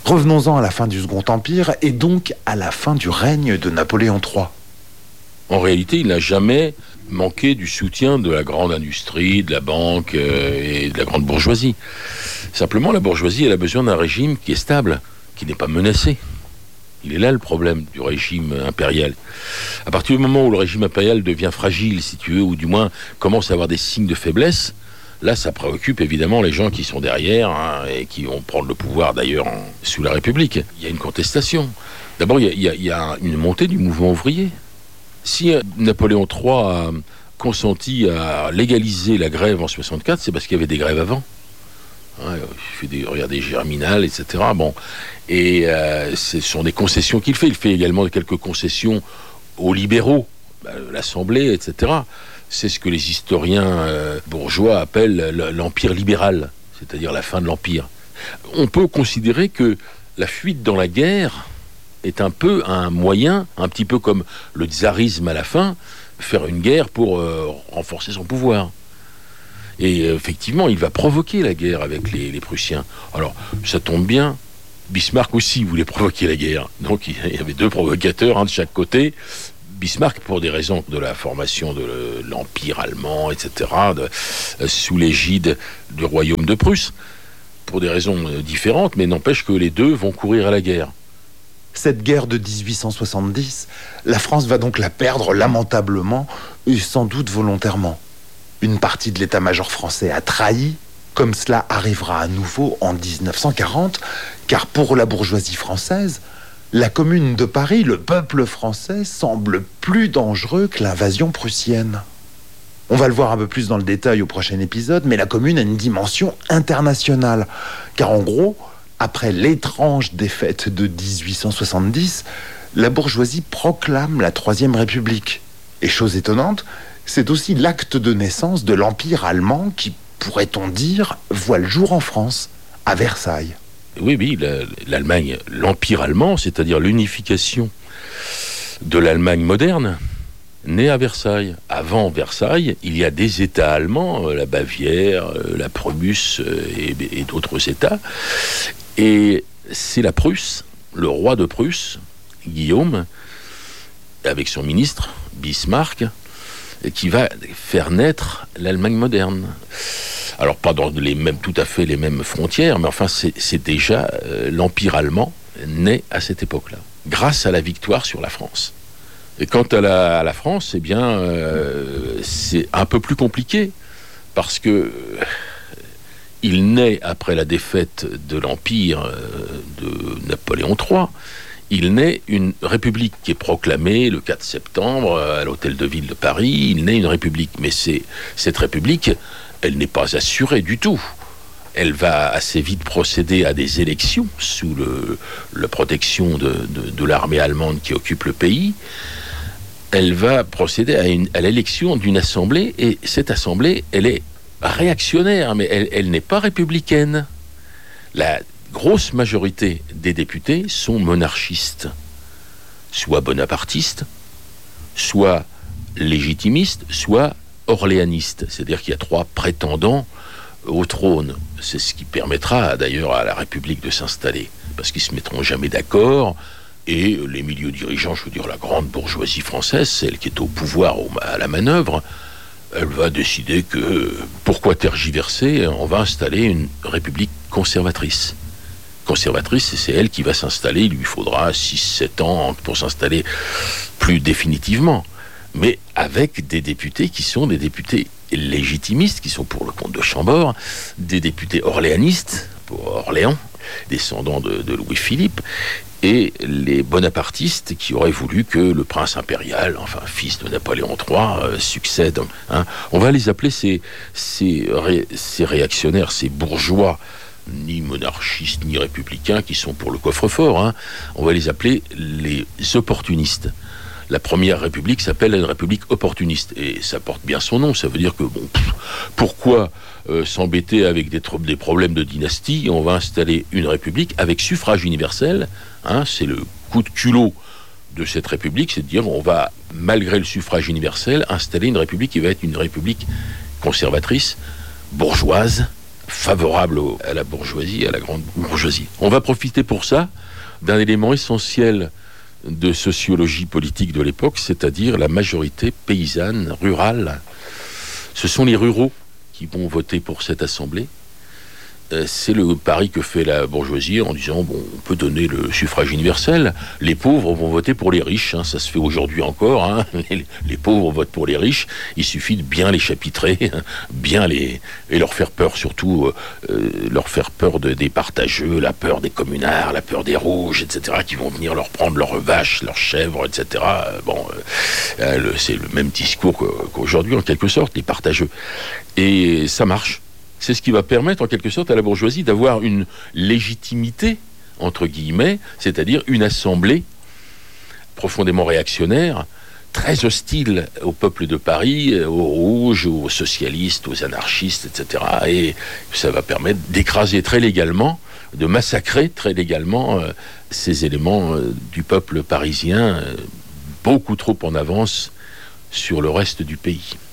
Revenons-en à la fin du Second Empire et donc à la fin du règne de Napoléon III. En réalité, il n'a jamais manqué du soutien de la grande industrie, de la banque et de la grande bourgeoisie. Simplement, la bourgeoisie, elle a besoin d'un régime qui est stable, qui n'est pas menacé. Il est là le problème du régime impérial. À partir du moment où le régime impérial devient fragile, si tu veux, ou du moins commence à avoir des signes de faiblesse, là, ça préoccupe évidemment les gens qui sont derrière et qui vont prendre le pouvoir d'ailleurs sous la République. Il y a une contestation. D'abord, il y a une montée du mouvement ouvrier. Si Napoléon III a consenti à légaliser la grève en 64, c'est parce qu'il y avait des grèves avant. Regardez Germinal, etc. Bon, et ce sont des concessions qu'il fait. Il fait également quelques concessions aux libéraux, l'Assemblée, etc. C'est ce que les historiens bourgeois appellent l'empire libéral, c'est-à-dire la fin de l'empire. On peut considérer que la fuite dans la guerre est un peu un moyen, un petit peu comme le tsarisme à la fin, faire une guerre pour renforcer son pouvoir. Et effectivement, il va provoquer la guerre avec les Prussiens. Alors, ça tombe bien, Bismarck aussi voulait provoquer la guerre. Donc, il y avait deux provocateurs, un de chaque côté. Bismarck, pour des raisons de la formation de l'Empire allemand, etc., sous l'égide du royaume de Prusse, pour des raisons différentes, mais n'empêche que les deux vont courir à la guerre. Cette guerre de 1870, la France va donc la perdre lamentablement et sans doute volontairement. Une partie de l'état-major français a trahi, comme cela arrivera à nouveau en 1940, car pour la bourgeoisie française, la Commune de Paris, le peuple français, semble plus dangereux que l'invasion prussienne. On va le voir un peu plus dans le détail au prochain épisode, mais la Commune a une dimension internationale, car en gros, après l'étrange défaite de 1870, la bourgeoisie proclame la Troisième République. Et chose étonnante, c'est aussi l'acte de naissance de l'Empire allemand qui, pourrait-on dire, voit le jour en France, à Versailles. Oui, l'Allemagne, l'Empire allemand, c'est-à-dire l'unification de l'Allemagne moderne, naît à Versailles. Avant Versailles, il y a des États allemands, la Bavière, la Prusse et d'autres États. Et c'est la Prusse, le roi de Prusse, Guillaume, avec son ministre, Bismarck, qui va faire naître l'Allemagne moderne. Alors pas dans tout à fait les mêmes frontières, mais enfin c'est déjà l'Empire allemand né à cette époque-là, grâce à la victoire sur la France. Et quant à la France, eh bien, c'est un peu plus compliqué, parce que il naît après la défaite de l'Empire de Napoléon III. Il naît une république qui est proclamée le 4 septembre à l'hôtel de ville de Paris. Il naît une république, mais cette république, elle n'est pas assurée du tout. Elle va assez vite procéder à des élections sous la protection de l'armée allemande qui occupe le pays. Elle va procéder à l'élection d'une assemblée, et cette assemblée, elle est réactionnaire, mais elle n'est pas républicaine. La grosse majorité des députés sont monarchistes, soit bonapartistes, soit légitimistes, soit orléanistes. C'est-à-dire qu'il y a 3 prétendants au trône. C'est ce qui permettra d'ailleurs à la République de s'installer, parce qu'ils ne se mettront jamais d'accord. Et les milieux dirigeants, je veux dire la grande bourgeoisie française, celle qui est au pouvoir, à la manœuvre, elle va décider que, pourquoi tergiverser, on va installer une république conservatrice. Conservatrice, c'est elle qui va s'installer, il lui faudra 6-7 ans pour s'installer plus définitivement. Mais avec des députés qui sont des députés légitimistes, qui sont pour le comte de Chambord, des députés orléanistes, pour Orléans, descendants de Louis-Philippe, et les bonapartistes qui auraient voulu que le prince impérial, enfin fils de Napoléon III, succède. On va les appeler ces réactionnaires, ces bourgeois, ni monarchistes ni républicains, qui sont pour le coffre-fort. On va les appeler les opportunistes. La première république s'appelle une république opportuniste, et ça porte bien son nom. Ça veut dire que, pourquoi s'embêter avec des problèmes de dynastie? On va installer une république avec suffrage universel. C'est le coup de culot de cette république, c'est de dire on va, malgré le suffrage universel, installer une république qui va être une république conservatrice, bourgeoise, favorable à la bourgeoisie, à la grande bourgeoisie. On va profiter pour ça d'un élément essentiel de sociologie politique de l'époque, c'est-à-dire la majorité paysanne, rurale. Ce sont les ruraux qui vont voter pour cette assemblée. C'est le pari que fait la bourgeoisie en disant bon, on peut donner le suffrage universel, les pauvres vont voter pour les riches, hein, ça se fait aujourd'hui encore, hein, les pauvres votent pour les riches, il suffit de bien les chapitrer, hein, et leur faire peur, surtout leur faire peur des partageux, la peur des communards, la peur des rouges, etc., qui vont venir leur prendre leurs vaches, leurs chèvres, etc. C'est le même discours qu'aujourd'hui en quelque sorte, les partageux, et ça marche. C'est ce qui va permettre en quelque sorte à la bourgeoisie d'avoir une légitimité, entre guillemets, c'est-à-dire une assemblée profondément réactionnaire, très hostile au peuple de Paris, aux rouges, aux socialistes, aux anarchistes, etc. Et ça va permettre d'écraser très légalement, de massacrer très légalement ces éléments du peuple parisien, beaucoup trop en avance sur le reste du pays.